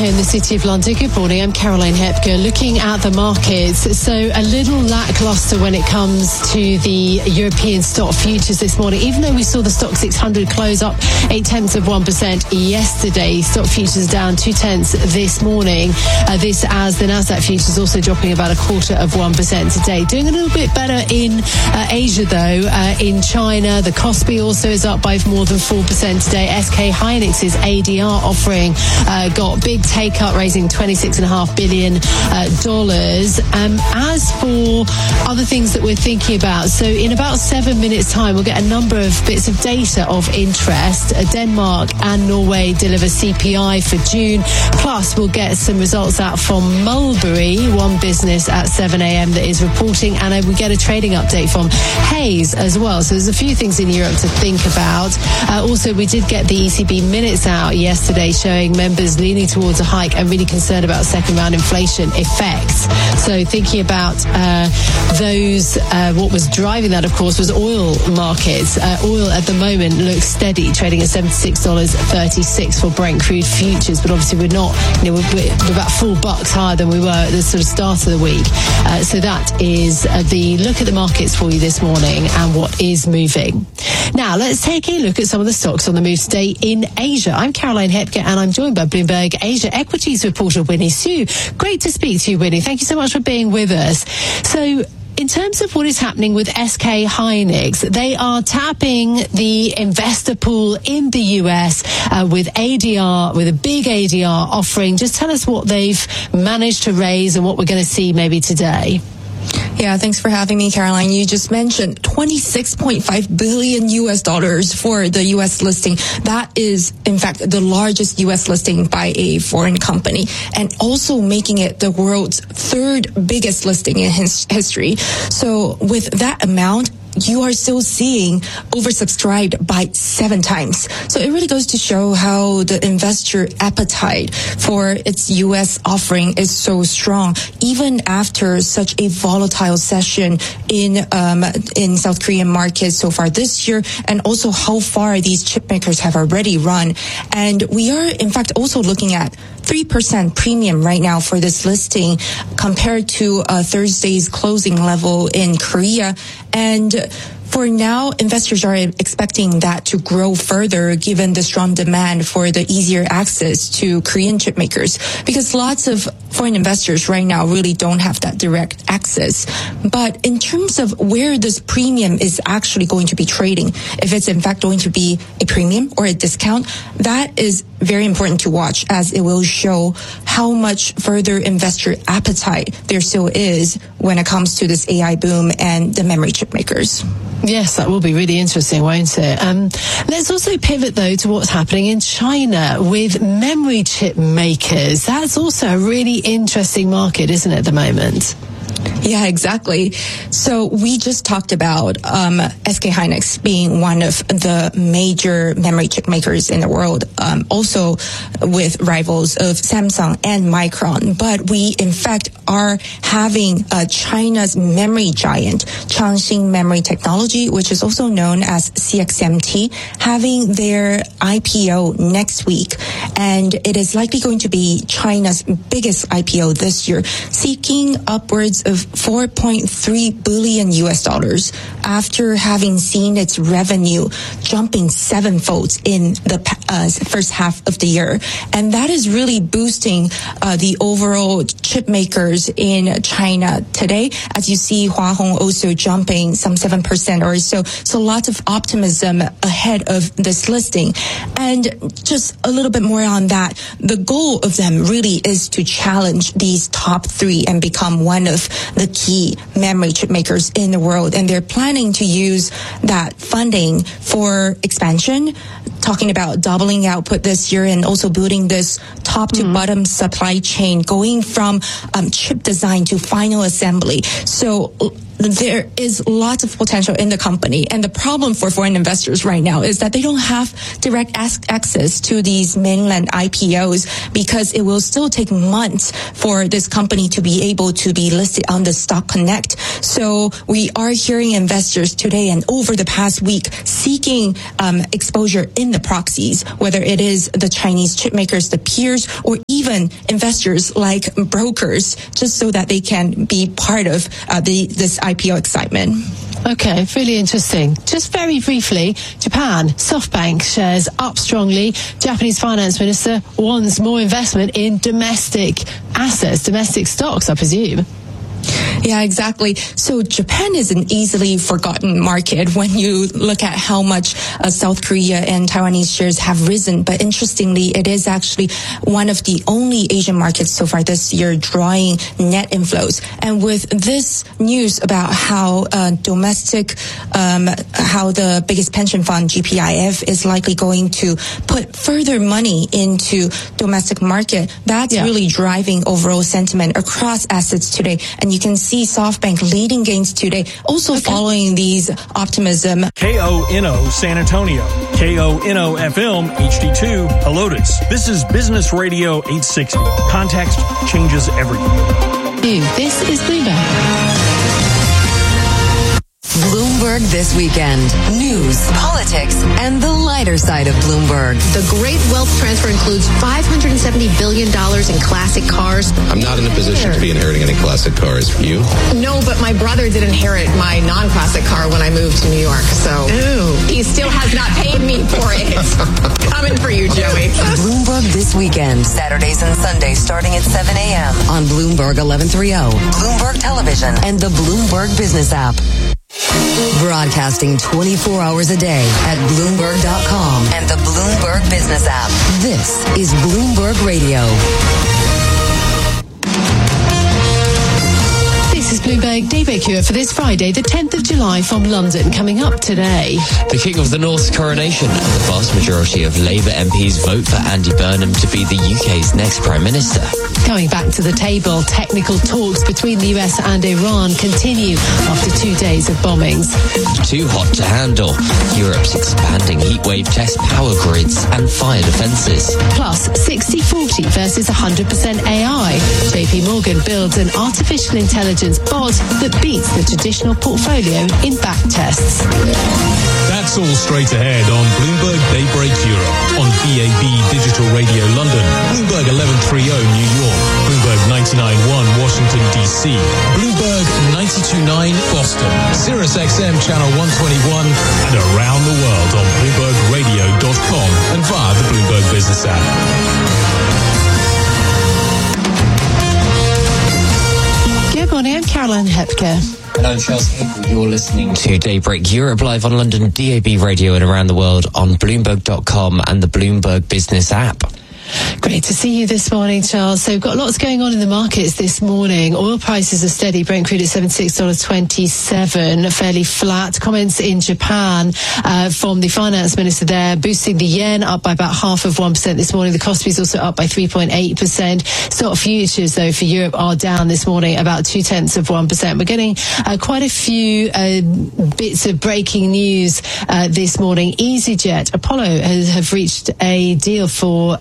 here in the City of London. Good morning, I'm Caroline Hepker. Looking at the markets, so a little lackluster when it comes to the European stock futures this morning. Even though we saw the stock 600 close up 0.8% yesterday, stock futures down 0.2 this morning. This as the Nasdaq futures also dropping about 0.25% today. Doing a little bit better in Asia though. In China, the Kospi also is up by more than 4% today. SK Hynix's ADR offering got big take-up, raising $26.5 billion. As for other things that we're thinking about, so in about 7 minutes' time, we'll get a number of bits of data of interest. Denmark and Norway deliver CPI for June. Plus, we'll get some results out from Mulberry, one business at 7 a.m. that is reporting, and we get a trading update from Hays as well. So there's a few things in Europe to think about. Also, we did get the ECB minutes out yesterday showing members leaning towards a hike and really concerned about second round inflation effects. So thinking about those, what was driving that, of course, was oil markets. Oil at the moment looks steady, trading at $76.36 for Brent crude futures, but obviously we're not, we're about $4 higher than we were at the sort of start of the week. So that is the look at the markets for you this morning and what is moving. Now let's take a look at some of the stocks on the move today in Asia. I'm Caroline Hepker and I'm joined by Bloomberg Asia Equities reporter Winnie Su. Great to speak to you, Winnie. Thank you so much for being with us. So in terms of what is happening with SK Hynix, they are tapping the investor pool in the US with ADR, with a big ADR offering. Just tell us what they've managed to raise and what we're going to see maybe today. Yeah, thanks for having me, Caroline. You just mentioned $26.5 billion for the U.S. listing. That is, in fact, the largest U.S. listing by a foreign company, and also making it the world's third biggest listing in history. So with that amount, you are still seeing oversubscribed by 7 times. So it really goes to show how the investor appetite for its U.S. offering is so strong, even after such a volatile session in South Korean markets so far this year, and also how far these chip makers have already run. And we are, in fact, also looking at 3% premium right now for this listing compared to Thursday's closing level in Korea. And for now, investors are expecting that to grow further given the strong demand for the easier access to Korean chip makers, because lots of foreign investors right now really don't have that direct access. But in terms of where this premium is actually going to be trading, if it's in fact going to be a premium or a discount, that is very important to watch, as it will show how much further investor appetite there still is when it comes to this AI boom and the memory chip makers. Yes, that will be really interesting, won't it? Let's also pivot, though, to what's happening in China with memory chip makers. That's also a really interesting market, isn't it, at the moment? Yeah, exactly. So we just talked about SK Hynix being one of the major memory chip makers in the world, also with rivals of Samsung and Micron. But we, in fact, are having China's memory giant, Changxin Memory Technology, which is also known as CXMT, having their IPO next week. And it is likely going to be China's biggest IPO this year, seeking upwards of $4.3 billion after having seen its revenue jumping 7-fold in the first half of the year. And that is really boosting the overall chip makers in China today. As you see, Hua Hong also jumping some 7% or so. So lots of optimism ahead of this listing. And just a little bit more on that, the goal of them really is to challenge these top 3 and become one of the key memory chip makers in the world. And they're planning to use that funding for expansion, talking about doubling output this year and also building this top to bottom supply chain, going from chip design to final assembly. So there is lots of potential in the company. And the problem for foreign investors right now is that they don't have direct access to these mainland IPOs, because it will still take months for this company to be able to be listed on the Stock Connect. So we are hearing investors today and over the past week seeking exposure in the proxies, whether it is the Chinese chip makers, the peers, or even even investors like brokers, just so that they can be part of this IPO excitement. Okay, really interesting. Just very briefly, Japan, SoftBank shares up strongly. Japanese finance minister wants more investment in domestic assets, domestic stocks, I presume. Yeah, exactly. So Japan is an easily forgotten market when you look at how much South Korea and Taiwanese shares have risen. But interestingly, it is actually one of the only Asian markets so far this year drawing net inflows. And with this news about how how the biggest pension fund, GPIF, is likely going to put further money into domestic market, that's really driving overall sentiment across assets today. And you can see SoftBank leading gains today, also following these optimism. KONO San Antonio, KONO FM HD2 Helotes. This is Business Radio 860. Context changes everything. This is Bloomberg. Bloomberg This Weekend. News, politics, and the lighter side of Bloomberg. The great wealth transfer includes $570 billion in classic cars. I'm not in a position to be inheriting any classic cars. You? No, but my brother did inherit my non-classic car when I moved to New York, so he still has not paid me for it. Coming for you, Joey. Bloomberg This Weekend. Saturdays and Sundays starting at 7 a.m. on Bloomberg 1130, Bloomberg Television, and the Bloomberg Business app. Broadcasting 24 hours a day at Bloomberg.com and the Bloomberg Business app. This is Bloomberg Radio. This is Bloomberg Daybreak Europe for this Friday, the 10th of July from London. Coming up today, the King of the North's coronation, and the vast majority of Labour MPs vote for Andy Burnham to be the UK's next Prime Minister. Going back to the table, technical talks between the US and Iran continue after 2 days of bombings. Too hot to handle. Europe's expanding heatwave test power grids and fire defences. Plus, 60-40 versus 100% AI. JP Morgan builds an artificial intelligence bot that beats the traditional portfolio in back tests. That's all straight ahead on Bloomberg Daybreak Europe, on BAB Digital Radio London, Bloomberg 1130 New York, Bloomberg 99.1 Washington DC, Bloomberg 92.9 Boston, Sirius XM Channel 121, and around the world on BloombergRadio.com and via the Bloomberg Business app. Good morning, I'm Caroline Hepker. And I'm Charles Hinkle. You're listening to Daybreak Europe live on London DAB Radio and around the world on Bloomberg.com and the Bloomberg Business app. Great to see you this morning, Charles. So we've got lots going on in the markets this morning. Oil prices are steady. Brent crude at $76.27, fairly flat. Comments in Japan from the finance minister there, boosting the yen up by about 0.5% this morning. The Kospi is also up by 3.8%. Stock futures, though, for Europe are down this morning about 0.2%. We're getting quite a few bits of breaking news this morning. EasyJet, Apollo have reached a deal for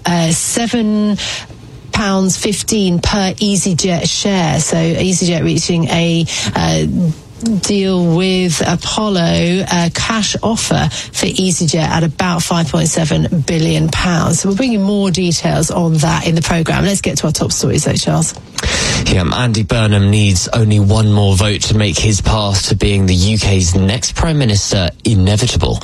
£7.15 per EasyJet share. So EasyJet reaching a deal with Apollo, a cash offer for EasyJet at about £5.7 billion. So we're bringing more details on that in the programme. Let's get to our top stories though, Charles. Yeah, Andy Burnham needs only one more vote to make his path to being the UK's next Prime Minister inevitable.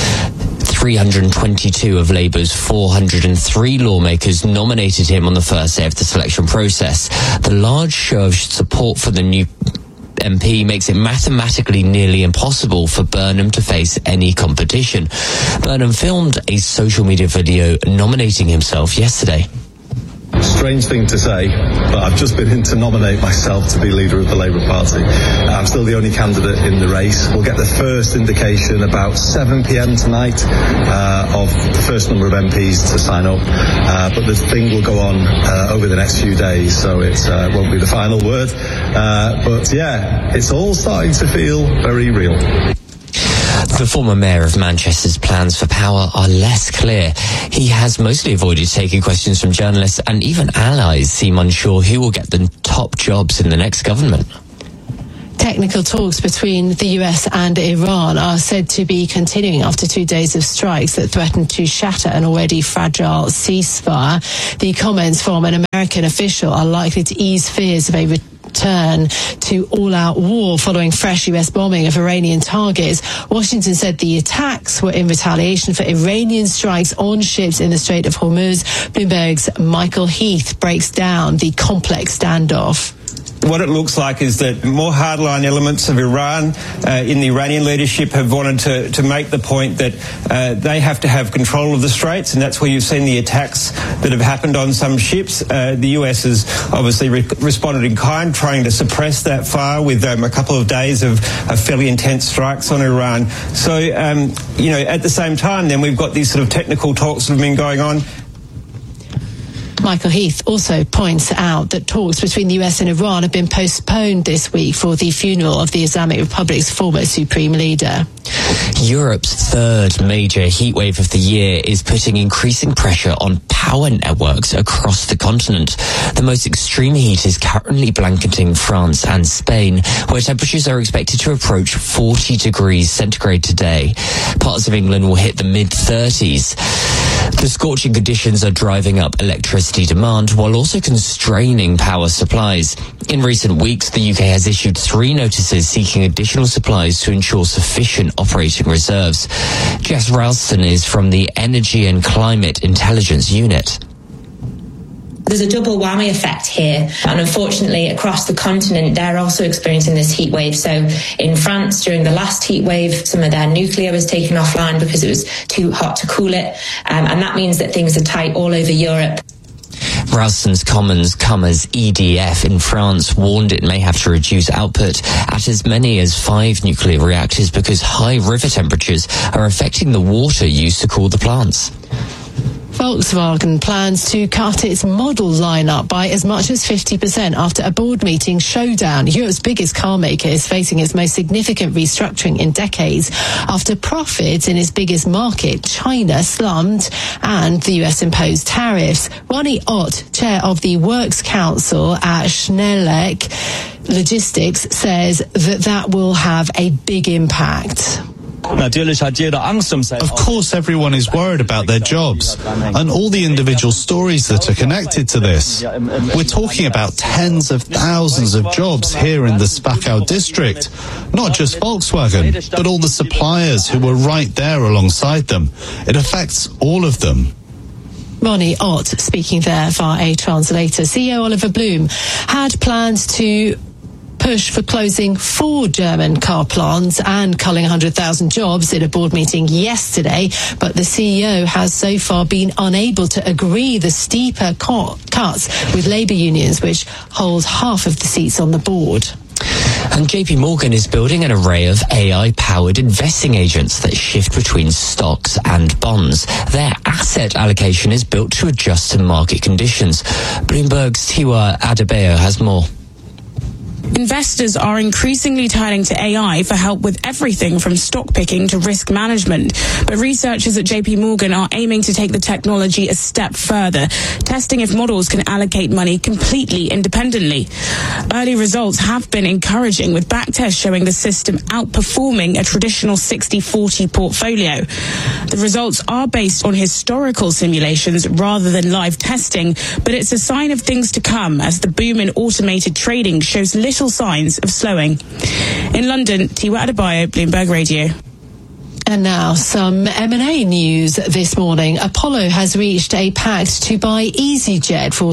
322 of Labour's 403 lawmakers nominated him on the first day of the selection process. The large show of support for the new MP makes it mathematically nearly impossible for Burnham to face any competition. Burnham filmed a social media video nominating himself yesterday. Strange thing to say, but I've just been in to nominate myself to be leader of the Labour Party. I'm still the only candidate in the race. We'll get the first indication about 7 p.m. tonight of the first number of MPs to sign up, but the thing will go on over the next few days, so it won't be the final word. But yeah, it's all starting to feel very real. The former mayor of Manchester's plans for power are less clear. He has mostly avoided taking questions from journalists, and even allies seem unsure who will get the top jobs in the next government. Technical talks between the US and Iran are said to be continuing after 2 days of strikes that threaten to shatter an already fragile ceasefire. The comments from an American official are likely to ease fears of a return to all-out war following fresh US bombing of Iranian targets. Washington said the attacks were in retaliation for Iranian strikes on ships in the Strait of Hormuz. Bloomberg's Michael Heath breaks down the complex standoff. What it looks like is that more hardline elements of Iran in the Iranian leadership have wanted to make the point that they have to have control of the Straits, and that's where you've seen the attacks that have happened on some ships. The US has obviously responded in kind, trying to suppress that fire with a couple of days of fairly intense strikes on Iran. So, at the same time, then we've got these sort of technical talks that have been going on. Michael Heath also points out that talks between the US and Iran have been postponed this week for the funeral of the Islamic Republic's former supreme leader. Europe's third major heatwave of the year is putting increasing pressure on power networks across the continent. The most extreme heat is currently blanketing France and Spain, where temperatures are expected to approach 40 degrees centigrade today. Parts of England will hit the mid-30s. The scorching conditions are driving up electricity demand while also constraining power supplies. In recent weeks, the UK has issued 3 notices seeking additional supplies to ensure sufficient operating reserves. Jess Ralston is from the Energy and Climate Intelligence Unit. There's a double whammy effect here, and unfortunately across the continent they're also experiencing this heat wave. So in France during the last heat wave, some of their nuclear was taken offline because it was too hot to cool it, and that means that things are tight all over Europe. Ralston's comments come as EDF in France warned it may have to reduce output at as many as 5 nuclear reactors because high river temperatures are affecting the water used to cool the plants. Volkswagen plans to cut its model lineup by as much as 50% after a board meeting showdown. Europe's biggest car maker is facing its most significant restructuring in decades after profits in its biggest market, China, slumped and the US imposed tariffs. Ronnie Ott, chair of the Works Council at Schnelec Logistics, says that will have a big impact. Of course, everyone is worried about their jobs and all the individual stories that are connected to this. We're talking about tens of thousands of jobs here in the Spachau district, not just Volkswagen, but all the suppliers who were right there alongside them. It affects all of them. Ronnie Ott speaking there via a translator. CEO Oliver Bloom had plans to push for closing 4 German car plants and culling 100,000 jobs in a board meeting yesterday, but the CEO has so far been unable to agree the steeper cuts with labour unions, which hold half of the seats on the board. And JP Morgan is building an array of AI-powered investing agents that shift between stocks and bonds. Their asset allocation is built to adjust to market conditions. Bloomberg's Tiwa Adebayo has more. Investors are increasingly turning to AI for help with everything from stock picking to risk management. But researchers at JP Morgan are aiming to take the technology a step further, testing if models can allocate money completely independently. Early results have been encouraging, with backtests showing the system outperforming a traditional 60-40 portfolio. The results are based on historical simulations rather than live testing, but it's a sign of things to come as the boom in automated trading shows little signs of slowing. In London, Tiwa Adebayo, Bloomberg Radio. And now some M&A news this morning. Apollo has reached a pact to buy EasyJet for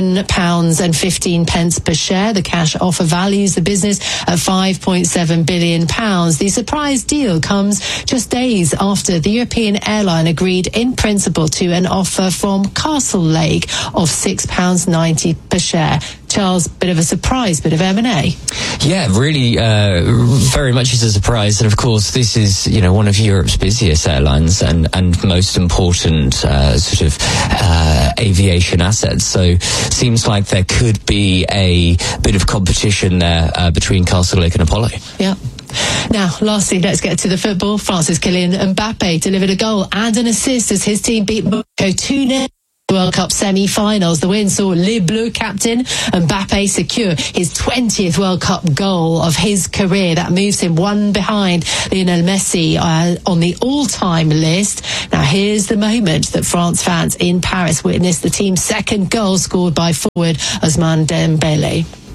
£7.15 per share. The cash offer values the business at £5.7 billion. The surprise deal comes just days after the European airline agreed in principle to an offer from Castlelake of £6.90 per share. Charles, bit of a surprise, bit of M&A. Yeah, really, very much is a surprise. And of course, this is, one of Europe's busiest airlines and most important aviation assets. So seems like there could be a bit of competition there between Castlelake and Apollo. Yeah. Now, lastly, let's get to the football. France's Kylian Mbappe delivered a goal and an assist as his team beat Monaco 2-0. World Cup semi-finals. The win saw Les Bleus captain Mbappe secure his 20th World Cup goal of his career. That moves him one behind Lionel Messi on the all-time list. Now here's the moment that France fans in Paris witnessed the team's second goal scored by forward Ousmane Dembélé.